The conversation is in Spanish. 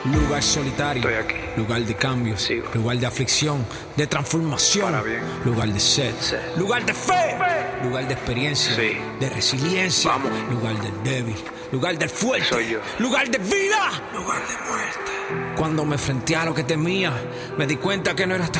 Lugar solitario, Estoy aquí. lugar de cambios, Sigo. lugar de aflicción, de transformación, Para bien. lugar de sed, lugar de fe, lugar de experiencia, Sí. de resiliencia, Vamos. lugar del débil, lugar del fuerte, Soy yo. lugar de vida, lugar de muerte. Cuando me enfrenté a lo que temía, me di cuenta que no era tan